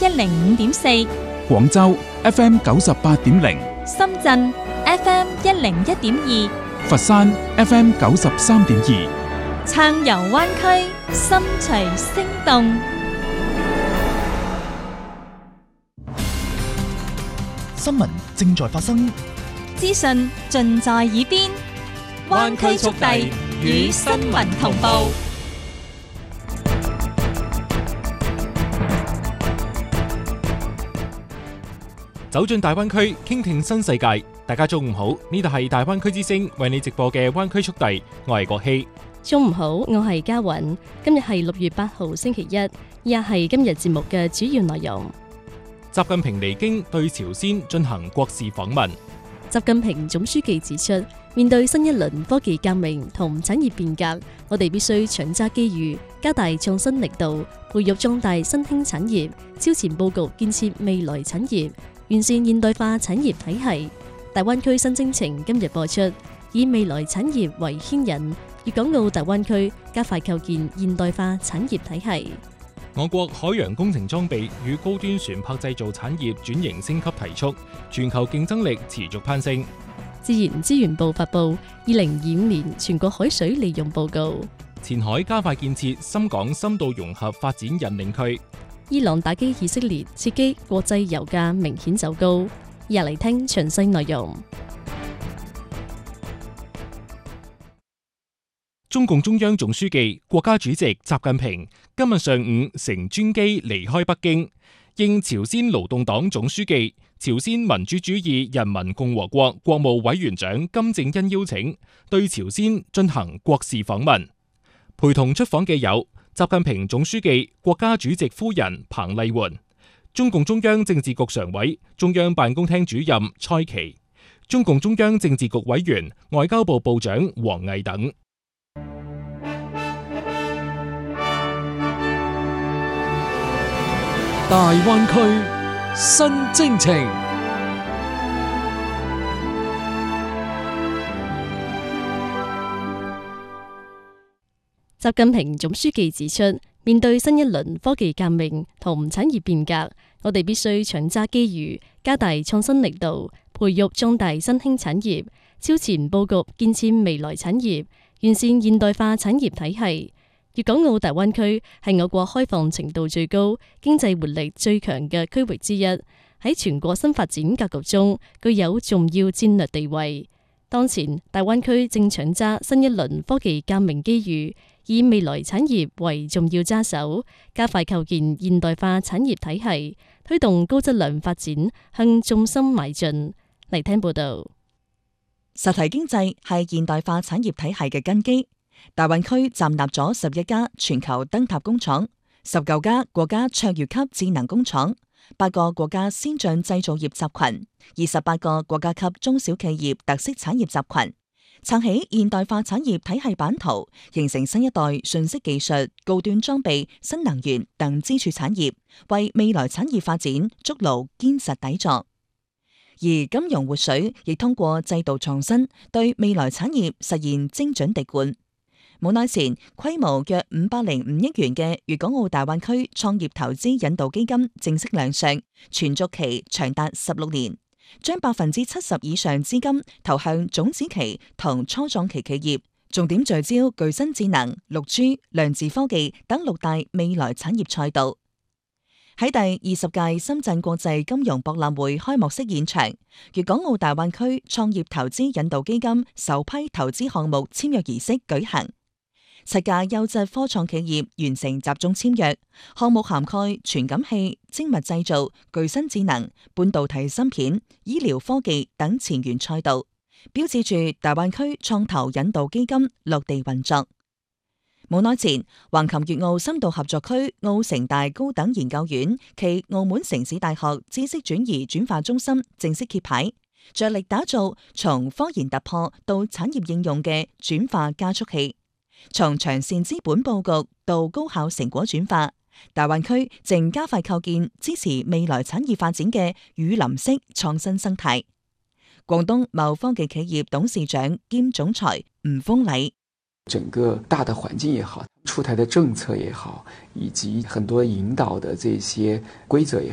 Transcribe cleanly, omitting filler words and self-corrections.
105.4， 廣州 FM 98.0， 深圳 FM 101.2， 佛山 FM 93.2， 暢遊灣區，心隨聲動。 新聞正在發生， 資訊盡在耳邊，灣區速遞與新聞同步。 走進大灣區，傾聽新世界。大家中午好，呢度係大灣區之聲為你直播嘅灣區速遞，我係國希。 中午好，我係嘉韻。今日係6月8號星期一，以下係今日節目嘅主要內容。 習近平離京對朝鮮進行國事訪問。 習近平總書記指出，面對新一輪科技革命同產業變革，我哋必須搶揸機遇，加大創新力度，培育壯大新興產業，超前佈局建設未來產業，完善現代化產業體系。大灣區新征程今日播出，以未來產業為牽引，粵港澳大灣區加快構建現代化產業體系。 我國海洋工程裝備與高端船舶製造產業轉型升級提速，全球競爭力持續攀升。 自然資源部發布2025年全國海水利用報告。 前海加快建設深港深度融合發展引領區。 伊朗打擊以色列，刺激國際油價明顯走高。入嚟聽詳細內容。 中共中央總書記、國家主席習近平今日上午乘專機離開北京，應朝鮮勞動黨總書記、朝鮮民主主義人民共和國國務委員長金正恩邀請，對朝鮮進行國事訪問。陪同出訪嘅有習近平總書記、國家主席夫人彭麗媛、中共中央政治局常委、中央辦公廳主任蔡奇、中共中央政治局委員、外交部部長王毅等。 大灣區新征程。 習近平總書記指出，面對新一輪科技革命同產業變革，我哋必須搶揸機遇，加大創新力度，培育壯大新興產業，超前佈局建設未來產業，完善現代化產業體系。粵港澳大灣區係我國開放程度最高、經濟活力最強嘅區域之一，喺全國新發展格局中具有重要戰略地位。當前，大灣區正搶揸新一輪科技革命機遇，以未來產業為重要揸手，加快構建現代化產業體系，推動高質量發展向重心邁進。嚟聽報道。 實體經濟係現代化產業體系嘅根基。大灣區站立咗11家全球燈塔工廠、19家國家卓越級智能工廠、8個國家先進製造業集群、28個國家級中小企業特色產業集群，撐起現代化產業體系版圖，形成新一代信息技術、高端裝備、新能源等支柱產業，為未來產業發展築牢堅實底座。而金融活水亦通過制度創新，對未來產業實現精準滴灌。冇耐前，規模約505億元嘅粵港澳大灣區創業投資引導基金正式亮相，存續期長達16年，將70%以上資金投向種子期同初創期企業，重點聚焦具新智能、6G、量子科技等6大未來產業賽道。喺第20屆深圳國際金融博覽會開幕式現場，粵港澳大灣區創業投資引導基金首批投資項目簽約儀式舉行。7家優質科創企業完成集中簽約，項目涵蓋傳感器、精密製造、具新智能、半導體芯片、醫療科技等前沿賽道，標誌住大灣區創投引導基金落地運作。冇耐前，橫琴粵澳深度合作區澳城大高等研究院暨澳門城市大學知識轉移轉化中心正式揭牌，着力打造從科研突破到產業應用嘅轉化加速器。從長線資本佈局到高效成果轉化，大灣區正加快構建支持未來產業發展嘅雨林式創新生態。廣東貿科技企業董事長兼總裁吳豐禮： 整個大的環境也好，出台的政策也好，以及很多引導的這些規則也好。